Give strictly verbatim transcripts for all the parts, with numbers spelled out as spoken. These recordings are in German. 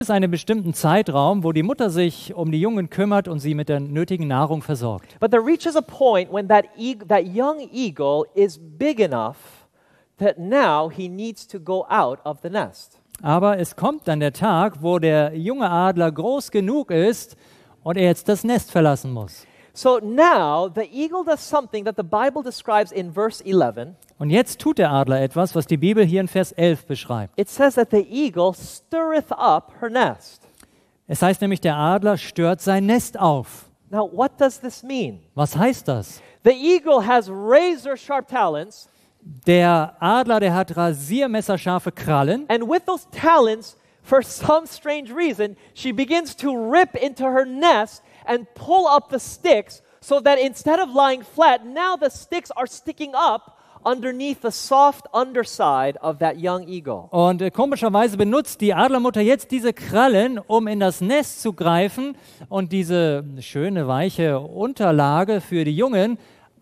Es ist einen bestimmten Zeitraum, wo die Mutter sich um die Jungen kümmert und sie mit der nötigen Nahrung versorgt. But there reaches a point when that, e- that young eagle is big enough that now he needs to go out of the nest. Aber es kommt dann der Tag, wo der junge Adler groß genug ist und er jetzt das Nest verlassen muss. So now the eagle does something that the Bible describes in verse eleven. Und jetzt tut der Adler etwas, was die Bibel hier in Vers elf beschreibt. It says that the eagle stirreth up her nest. Es heißt nämlich, der Adler stört sein Nest auf. Now what does this mean? Was heißt das? The eagle has razor sharp talons, Der Adler, der hat rasiermesserscharfe Krallen. and with those talons, for some strange reason, she begins to rip into her nest and pull up the sticks so that instead of lying flat, now the sticks are sticking up underneath the soft underside of that young eagle. Und äh, komischerweise benutzt die Adlermutter jetzt diese Krallen, um in das Nest zu greifen und diese schöne, weiche Unterlage für die Jungen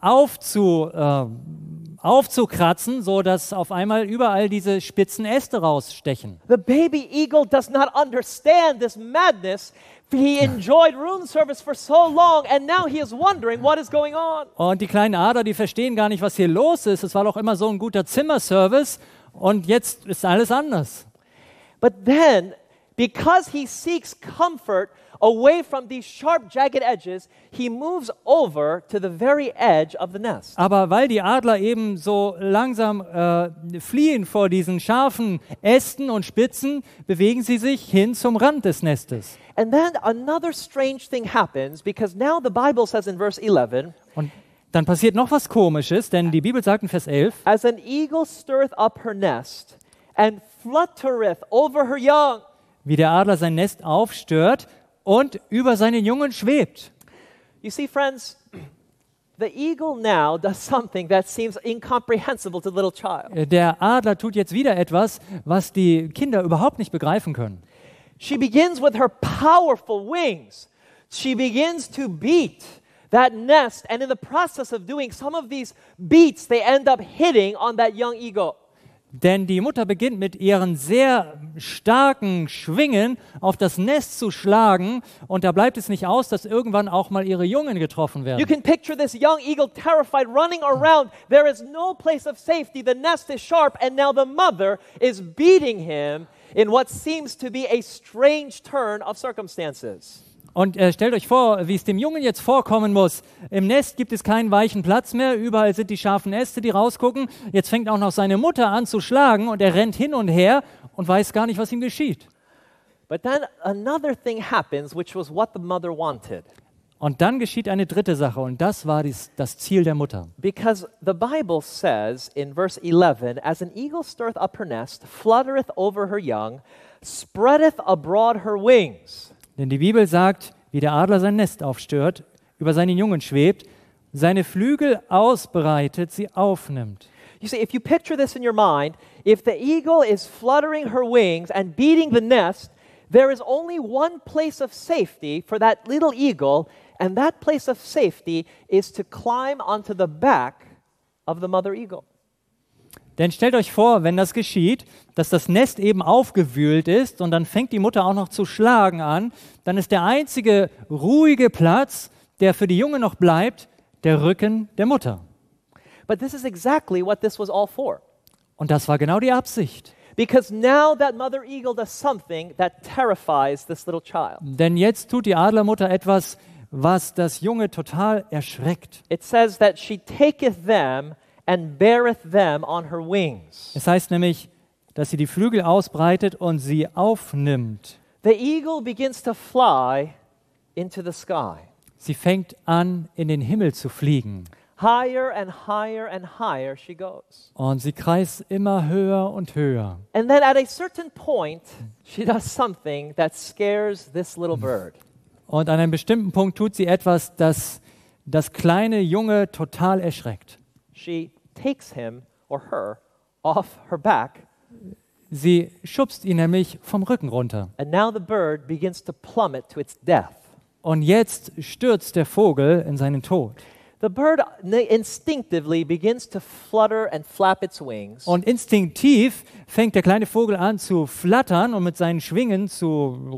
aufzu, äh, aufzukratzen, sodass auf einmal überall diese spitzen Äste rausstechen. The baby eagle does not understand this madness. He enjoyed room service for so long, and now he is wondering what is going on. Und die kleinen Adler, die verstehen gar nicht, was hier los ist. Es war doch immer so ein guter Zimmerservice und jetzt ist alles anders. But then, because he seeks comfort away from these sharp, jagged edges, he moves over to the very edge of the nest. Aber weil die Adler eben so langsam äh, fliehen vor diesen scharfen Ästen und Spitzen, bewegen sie sich hin zum Rand des Nestes. And then another strange thing happens, because now the Bible says in verse eleven, Und dann passiert noch was Komisches, denn die Bibel sagt in Vers elf, as an eagle stirreth up her nest and fluttereth over her young. wie der Adler sein Nest aufstört und über seinen Jungen schwebt. You see, friends, the eagle now does something that seems incomprehensible to the little child. Der Adler tut jetzt wieder etwas, was die Kinder überhaupt nicht begreifen können. She begins with her powerful wings. She begins to beat that nest, and in the process of doing some of these beats, they end up hitting on that young eagle. Denn die Mutter beginnt mit ihren sehr starken Schwingen auf das Nest zu schlagen und da bleibt es nicht aus, dass irgendwann auch mal ihre Jungen getroffen You werden. can picture this young eagle terrified, running around. There is no place of safety. The nest is sharp, and now the mother is beating him in what seems to be a strange turn of circumstances. Und äh, stellt euch vor, wie es dem Jungen jetzt vorkommen muss. Im Nest gibt es keinen weichen Platz mehr, überall sind die scharfen Äste, die rausgucken. Jetzt fängt auch noch seine Mutter an zu schlagen und er rennt hin und her und weiß gar nicht, was ihm geschieht. But then another thing happens, which was what the mother wanted. Und dann geschieht eine dritte Sache und das war dies, das Ziel der Mutter. Because the Bible says in verse eleven, as an eagle stirreth up her nest, fluttereth over her young, spreadeth abroad her wings. Denn die Bibel sagt, wie der Adler sein Nest aufstört, über seinen Jungen schwebt, seine Flügel ausbreitet, sie aufnimmt. You see, if you picture this in your mind, if the eagle is fluttering her wings and beating the nest, there is only one place of safety for that little eagle, and that place of safety is to climb onto the back of the mother eagle. Denn stellt euch vor, wenn das geschieht, dass das Nest eben aufgewühlt ist und dann fängt die Mutter auch noch zu schlagen an, dann ist der einzige ruhige Platz, der für die Jungen noch bleibt, der Rücken der Mutter. But this is exactly what this was all for. Und das war genau die Absicht. Because now that mother eagle does something that terrifies this little child. Denn jetzt tut die Adlermutter etwas, was das Junge total erschreckt. It says that she taketh them and beareth them on her wings. Es heißt nämlich, dass sie die Flügel ausbreitet und sie aufnimmt. The eagle begins to fly into the sky. Sie fängt an, in den Himmel zu fliegen. Higher and higher and higher she goes. Und sie kreist immer höher und höher. And then at a certain point, she does something that scares this little bird. Und an einem bestimmten Punkt tut sie etwas, das das kleine Junge total erschreckt. She takes him or her off her back, Sie schubst ihn nämlich vom Rücken runter. and now the bird begins to plummet to its death. Und jetzt stürzt der Vogel in seinen Tod. the bird na- instinctively begins to flutter and flap its wings. Und instinktiv fängt der kleine Vogel an zu flattern und mit seinen Schwingen zu